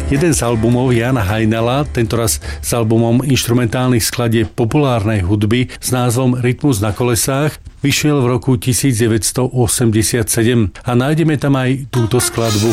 Jeden z albumov Jana Hajnala, tentoraz s albumom inštrumentálnych skladieb populárnej hudby s názvom Rytmus na kolesách, vyšiel v roku 1987 a nájdeme tam aj túto skladbu.